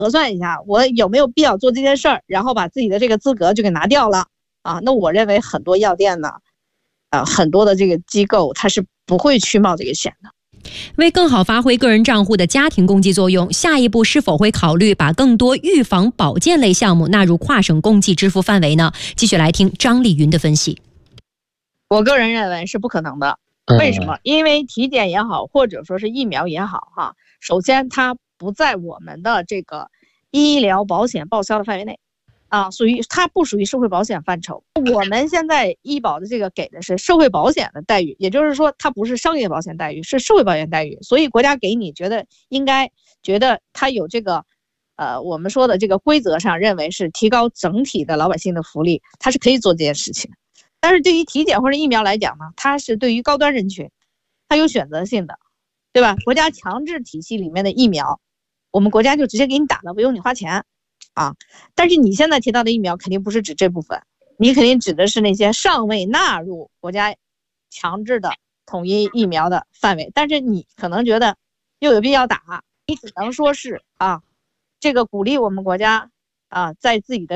核算一下我有没有必要做这件事儿，然后把自己的这个资格就给拿掉了啊。那我认为很多药店呢，很多的这个机构它是不会去冒这个险的。 为更好发挥个人账户的家庭公积作用，下一步是否会考虑把更多预防保健类项目纳入跨省公积支付范围呢？继续来听张丽云的分析。 我个人认为是不可能的。为什么？因为体检也好，或者说是疫苗也好哈，首先它不在我们的这个医疗保险报销的范围内啊，它不属于社会保险范畴。我们现在医保的这个给的是社会保险的待遇，也就是说它不是商业保险待遇，是社会保险待遇。所以国家给你觉得它有这个我们说的这个规则上认为是提高整体的老百姓的福利，它是可以做这件事情。但是对于体检或者疫苗来讲呢，它是对于高端人群，它有选择性的，对吧？国家强制体系里面的疫苗，我们国家就直接给你打了，不用你花钱啊。但是你现在提到的疫苗肯定不是指这部分，你肯定指的是那些尚未纳入国家强制的统一疫苗的范围。但是你可能觉得又有必要打，你只能说是这个鼓励我们国家在自己的